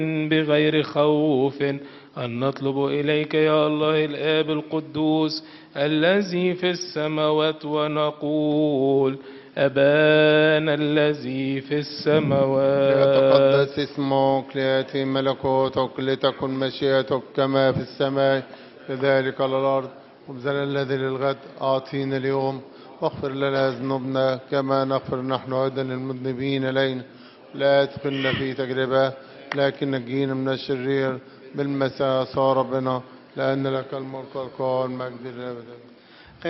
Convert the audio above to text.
بغير خوف أن نطلب إليك يا الله الآب القدوس الذي في السماوات ونقول أبانا الذي في السماوات. ليتقدس اسمك، ليأتي ملكوتك، لتكن مشيئتك كما في السماء كذلك على الأرض. خبزنا الذي للغد أعطينا اليوم، واغفر لنا ذنوبنا كما نغفر نحن أيضا للمذنبين إلينا، لا تدخلنا في تجربة لكن نجينا من الشرير، بالمسيح صار ربنا، لأن لك الملك والقوة والمجد للأبد.